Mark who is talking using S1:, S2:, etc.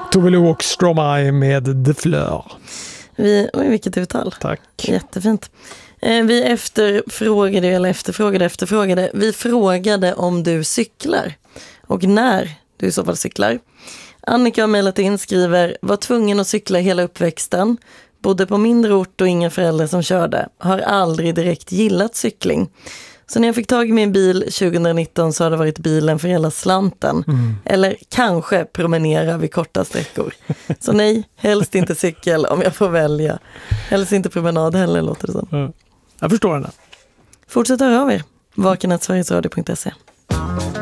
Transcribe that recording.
S1: Tove Lo och Stromae med The Fleur.
S2: Oj, vilket uttal.
S1: Tack.
S2: Jättefint. Vi efterfrågade. Vi frågade om du cyklar och när du i så fall cyklar. Annika har mejlat in, skriver: var tvungen att cykla hela uppväxten. Bodde på mindre ort och inga föräldrar som körde. Har aldrig direkt gillat cykling. Så när jag fick tag i min bil 2019 så har det varit bilen för hela slanten. Eller kanske promenera vid korta sträckor. Så nej, helst inte cykel om jag får välja. Helst inte promenad heller, låter det som.
S1: Jag förstår henne.
S2: Fortsätt höra av er. vaken@sverigesradio.se